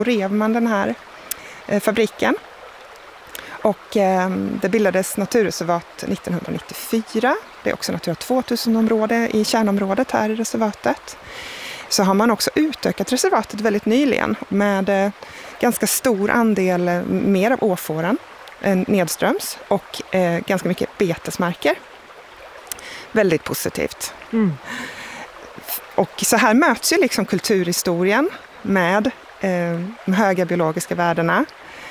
rev man den här fabriken. Och det bildades naturreservat 1994. Det är också Natura 2000-område i kärnområdet här i reservatet. Så har man också utökat reservatet väldigt nyligen med ganska stor andel mer av åfåran nedströms och ganska mycket betesmarker. Väldigt positivt. Mm. Och så här möts ju liksom kulturhistorien med de höga biologiska värdena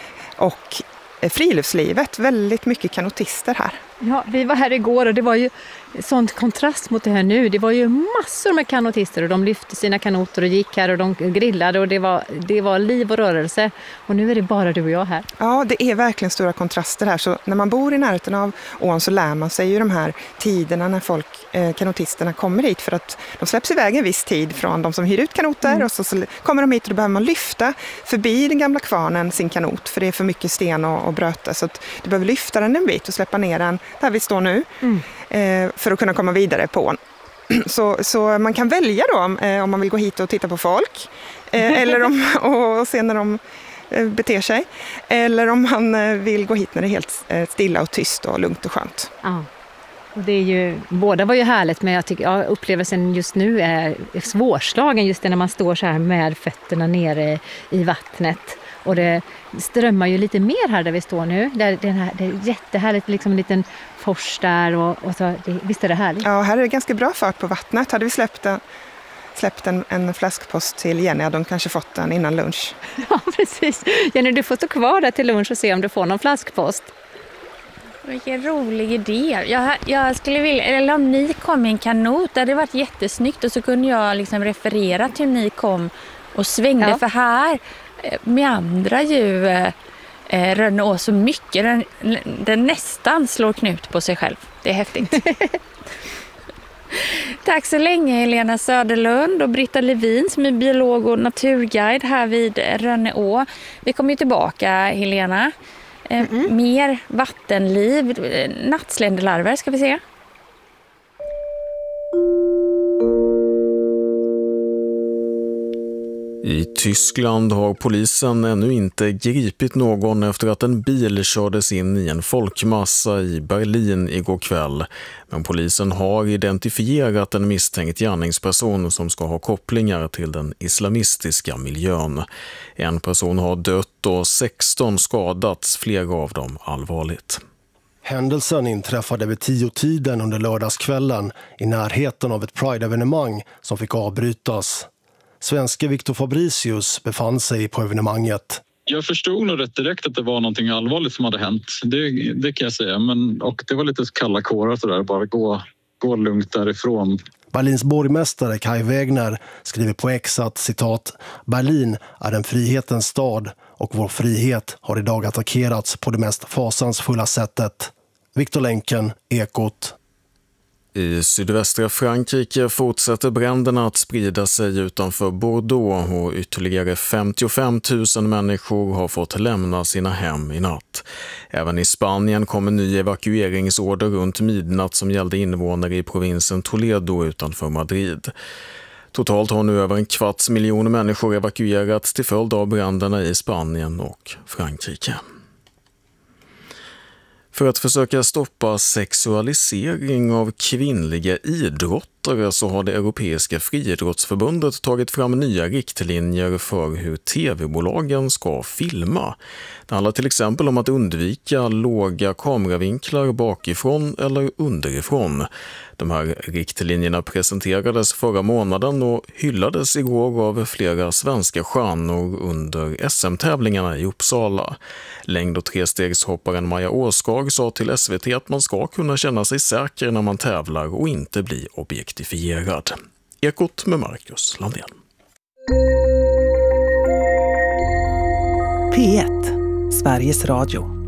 och friluftslivet. Väldigt mycket kanotister här. Ja, vi var här igår och det var ju sånt kontrast mot det här nu. Det var ju massor med kanotister och de lyfte sina kanoter och gick här och de grillade och det var liv och rörelse. Och nu är det bara du och jag här. Ja, det är verkligen stora kontraster här. Så när man bor i närheten av ån så lär man sig ju de här tiderna när kanotisterna kommer hit. För att de släpps iväg en viss tid från de som hyr ut kanoter och så kommer de hit och då behöver man lyfta förbi den gamla kvarnen sin kanot. För det är för mycket sten och bröte så att du behöver lyfta den en bit och släppa ner den där vi står nu. För att kunna komma vidare på ån. Så man kan välja då om man vill gå hit och titta på folk eller och se när de beter sig eller om man vill gå hit när det är helt stilla och tyst och lugnt och skönt. Ja. Och det är ju, båda var ju härligt men jag tycker upplevelsen just nu är svårslagen just när man står så här med fötterna nere i vattnet. Och det strömmar ju lite mer här där vi står nu. Det är jättehärligt, liksom en liten fors där och så, visst är det härligt? Ja, här är det ganska bra fart på vattnet. Hade vi släppt en flaskpost till Jenny hade de kanske fått den innan lunch. Ja, precis. Jenny, du får stå kvar där till lunch och se om du får någon flaskpost. Vilken rolig idé. Jag skulle vilja, eller om ni kom i en kanot, det hade varit jättesnyggt och så kunde jag liksom referera till hur ni kom och svängde för här meandrar ju Rönneå så mycket. Den nästan slår knut på sig själv. Det är häftigt. Tack så länge Helena Söderlund och Britta Levin som är biolog och naturguide här vid Rönneå. Vi kommer ju tillbaka, Helena. Mer vattenliv, nattsländelarver ska vi se. I Tyskland har polisen ännu inte gripit någon efter att en bil kördes in i en folkmassa i Berlin igår kväll. Men polisen har identifierat en misstänkt gärningsperson som ska ha kopplingar till den islamistiska miljön. En person har dött och 16 skadats, flera av dem allvarligt. Händelsen inträffade vid 10-tiden under lördagskvällen i närheten av ett Pride-evenemang som fick avbrytas. Svenske Victor Fabricius befann sig på evenemanget. Jag förstod nog rätt direkt att det var någonting allvarligt som hade hänt. Det kan jag säga. Och det var lite kalla kårar så där. Bara gå lugnt därifrån. Berlins borgmästare Kai Wegner skriver på X att, citat, Berlin är en frihetens stad och vår frihet har idag attackerats på det mest fasansfulla sättet. Victor Lenken, Ekot. I sydvästra Frankrike fortsätter bränderna att sprida sig utanför Bordeaux och ytterligare 55 000 människor har fått lämna sina hem i natt. Även i Spanien kom en ny evakueringsorder runt midnatt som gällde invånare i provinsen Toledo utanför Madrid. Totalt har nu över 250 000 människor evakuerats till följd av bränderna i Spanien och Frankrike. För att försöka stoppa sexualisering av kvinnliga idrottare så har det Europeiska friidrottsförbundet tagit fram nya riktlinjer för hur tv-bolagen ska filma. Det handlar till exempel om att undvika låga kameravinklar bakifrån eller underifrån. De här riktlinjerna presenterades förra månaden och hyllades igår av flera svenska stjärnor under SM-tävlingarna i Uppsala. Längd- och trestegshopparen Maja Åskag sa till SVT att man ska kunna känna sig säker när man tävlar och inte bli objektifierad. Ekot med Marcus Landén. P1, Sveriges Radio.